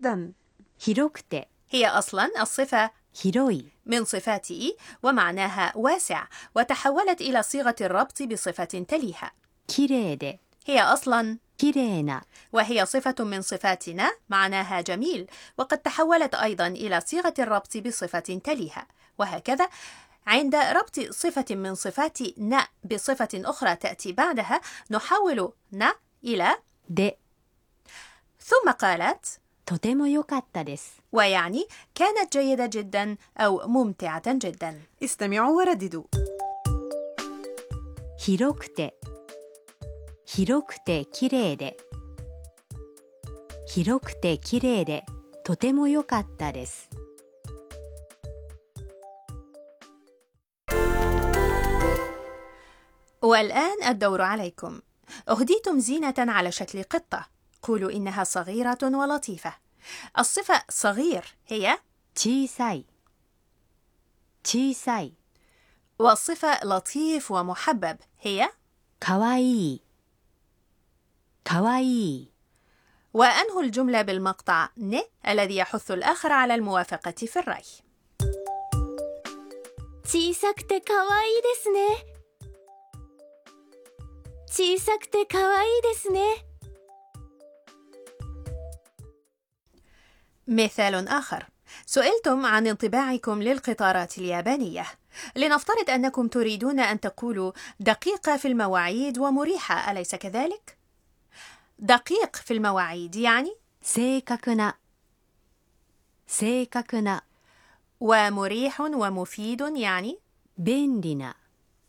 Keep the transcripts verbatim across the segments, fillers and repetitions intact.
جدا. 広くて هي أصلا الصفة 広い من صفات إي ومعناها واسع، وتحولت إلى صيغة الربط بصفة تليها. きれいで هي أصلا きれいな وهي صفة من صفاتنا معناها جميل، وقد تحولت أيضا إلى صيغة الربط بصفة تليها. وهكذا عند ربط صفة من صفات ن بصفة أخرى تأتي بعدها نحول ن إلى で ثم قالت とても良かったです ويعني كانت جيدة جدا أو ممتعة جدا. استمعوا ورددوا. 広くて広くてきれいで広くてきれいでとても良かったです والآن الدور عليكم. أهديتم زينة على شكل قطة، قولوا إنها صغيرة ولطيفة. الصفة صغير هي 小さい小さい والصفة لطيف ومحبب هي かわいいかわいい وأنهوا الجملة بالمقطع ن الذي يحث الآخر على الموافقة في الرأي. 小さくてかわいいですね小さくてかわいいですね مثال آخر: سئلتم عن انطباعكم للقطارات اليابانية. لنفترض أنكم تريدون أن تقولوا دقيقة في المواعيد ومريحة، أليس كذلك؟ دقيق في المواعيد يعني 正確な正確な ومريح ومفيد يعني 便利な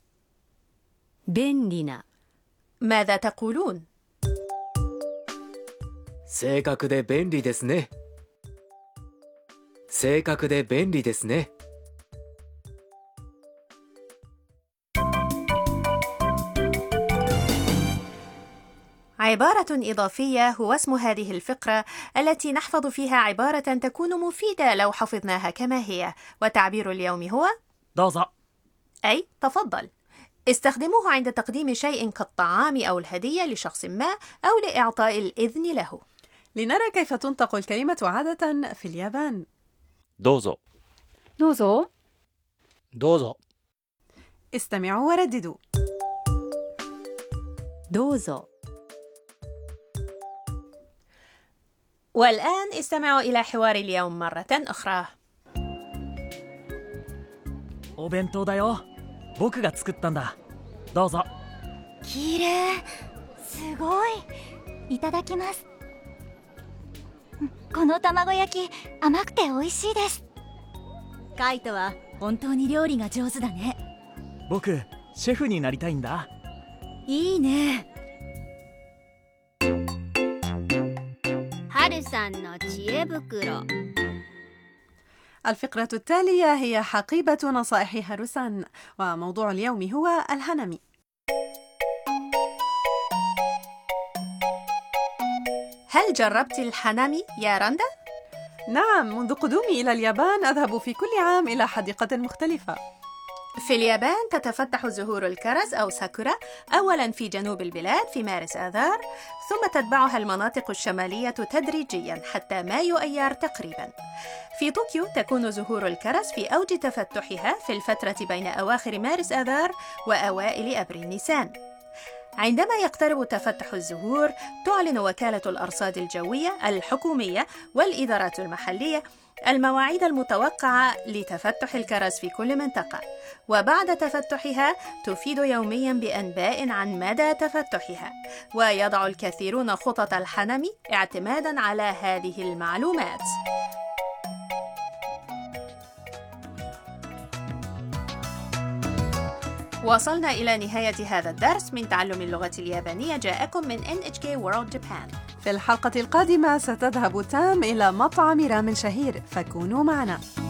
便利な ماذا تقولون؟ 正確で便利ですね。正確で便利ですね。 عبارة إضافية هو اسم هذه الفقرة التي نحفظ فيها عبارة تكون مفيدة لو حفظناها كما هي، وتعبير اليوم هو どうぞ أي تفضل. استخدموه عند تقديم شيء كالطعام أو الهدية لشخص ما أو لإعطاء الإذن له. لنرى كيف تنطق الكلمة عادة في اليابان. どうぞどうぞどうぞ استمعوا ورددوا. どうぞ والآن استمعوا إلى حوار اليوم مرة أخرى. お弁当だよ。僕が作ったんだ。どうぞ。 きれい、すごい。いただきます。この卵焼き、甘くて美味しいです。カイトは本当に料理が上手だね。 僕、シェフになりたいんだ。 いいね。 はるさんの知恵袋 الفقرة التالية هي حقيبة نصائح هاروسان، وموضوع اليوم هو الهانامي. هل جربت الهانامي يا رندا؟ نعم، منذ قدومي إلى اليابان أذهب في كل عام إلى حديقة مختلفة. في اليابان تتفتح زهور الكرز أو ساكورا أولاً في جنوب البلاد في مارس آذار، ثم تتبعها المناطق الشمالية تدريجياً حتى مايو أيار تقريباً. في طوكيو تكون زهور الكرز في أوج تفتحها في الفترة بين أواخر مارس آذار وأوائل أبريل نيسان. عندما يقترب تفتح الزهور تعلن وكالة الأرصاد الجوية الحكومية والإدارات المحلية المواعيد المتوقعة لتفتح الكرز في كل منطقة، وبعد تفتحها تفيد يومياً بأنباء عن مدى تفتحها، ويضع الكثيرون خطط الهانامي اعتماداً على هذه المعلومات. وصلنا إلى نهاية هذا الدرس من تعلم اللغة اليابانية، جاءكم من إن إتش كي World Japan. في الحلقة القادمة ستذهب تام إلى مطعم رامن شهير، فكونوا معنا.